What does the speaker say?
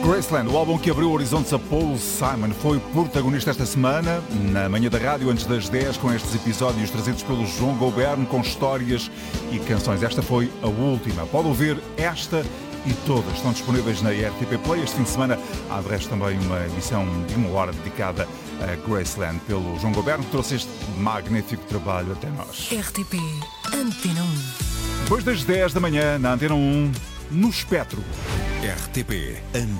Graceland, o álbum que abriu horizontes a Paul Simon, foi protagonista esta semana, na manhã da rádio, antes das 10, com estes episódios trazidos pelo João Goberno, com histórias e canções. Esta foi a última. Pode ouvir esta e todas. Estão disponíveis na RTP Play. Este fim de semana há de resto também uma emissão de 1 hora dedicada a Graceland pelo João Goberno, que trouxe este magnífico trabalho até nós. RTP Antena 1. Depois das 10 da manhã, na Antena 1, no Espectro. RTP